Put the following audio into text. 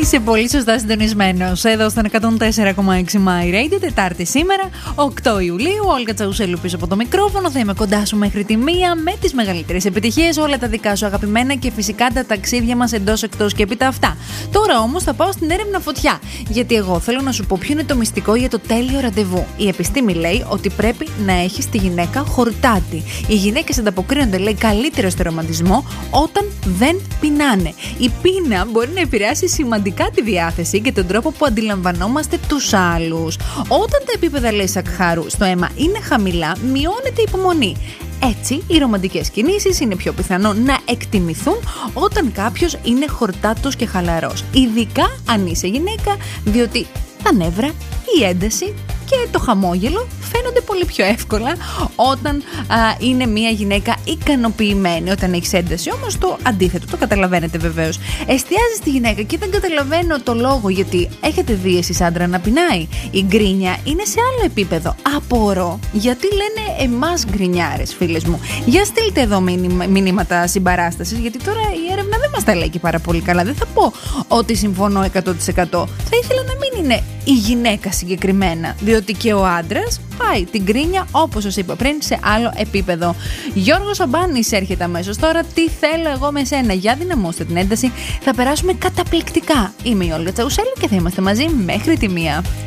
Είσαι πολύ σωστά συντονισμένος εδώ στον 104,6 My Radio, Τετάρτη σήμερα, 8 Ιουλίου. Όλγα Τσαουσέλου πίσω από το μικρόφωνο. Θα είμαι κοντά σου μέχρι τη 1 με τις μεγαλύτερες επιτυχίες, όλα τα δικά σου αγαπημένα και φυσικά τα ταξίδια μας εντός, εκτός και έπειτα αυτά. Τώρα όμως θα πάω στην έρευνα φωτιά. Γιατί εγώ θέλω να σου πω ποιο είναι το μυστικό για το τέλειο ραντεβού. Η επιστήμη λέει ότι πρέπει να έχεις τη γυναίκα χορτάτη. Οι γυναίκες ανταποκρίνονται, λέει, καλύτερο στο ρομαντισμό όταν δεν πεινάνε. Η πείνα μπορεί να επηρεάσει σημαντικά τη διάθεση και τον τρόπο που αντιλαμβανόμαστε τους άλλους. Όταν τα επίπεδα, λέει, σακχάρου στο αίμα είναι χαμηλά, μειώνεται η υπομονή. Έτσι, οι ρομαντικές κινήσεις είναι πιο πιθανό να εκτιμηθούν όταν κάποιος είναι χορτάτος και χαλαρός. Ειδικά αν είσαι γυναίκα, διότι τα νεύρα, η ένταση και το χαμόγελο φαίνονται πολύ πιο εύκολα όταν είναι μια γυναίκα ικανοποιημένη. Όταν έχεις ένταση όμως το αντίθετο, το καταλαβαίνετε βεβαίως. Εστιάζεις τη γυναίκα και δεν καταλαβαίνω το λόγο, γιατί έχετε δει εσείς άντρα να πεινάει? Η γκρίνια είναι σε άλλο επίπεδο. Απορώ γιατί λένε εμάς γκρινιάρες, φίλες μου. Για στείλτε εδώ μηνύματα συμπαράστασης, γιατί τώρα η έρευνα δεν μας τα λέει και πάρα πολύ καλά. Δεν θα πω ότι συμφωνώ 100%. Θα ήθελα να μην είναι η γυναίκα συγκεκριμένα, διότι και ο άντρας πάει την γκρίνια, όπως σας είπα πριν, σε άλλο επίπεδο. Γιώργος Αμπάνης έρχεται αμέσως τώρα. Τι θέλω εγώ με σένα? Για δυναμώστε την ένταση. Θα περάσουμε καταπληκτικά. Είμαι η Όλγα Τσαουσέλου και θα είμαστε μαζί μέχρι τη 1.